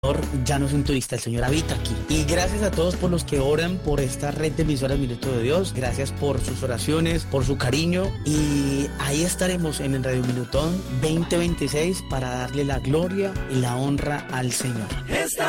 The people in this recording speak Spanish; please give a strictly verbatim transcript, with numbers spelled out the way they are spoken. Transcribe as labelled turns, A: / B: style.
A: ya no es un turista, el Señor habita aquí. Y gracias a todos por los que oran por esta red de emisoras Minuto de Dios. Gracias por sus oraciones, por su cariño. Y ahí estaremos en el Radio Minutón veinte veintiséis para darle la gloria y la honra al Señor.
B: Está